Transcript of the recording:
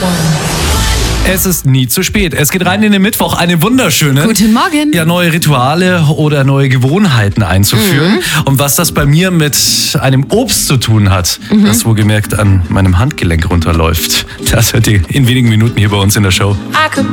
Es ist nie zu spät. Es geht rein in den Mittwoch. Eine wunderschöne. Guten Morgen. Ja, neue Rituale oder neue Gewohnheiten einzuführen. Und was das bei mir mit einem Obst zu tun hat, das wohlgemerkt an meinem Handgelenk runterläuft, das hört ihr in wenigen Minuten hier bei uns in der Show. I could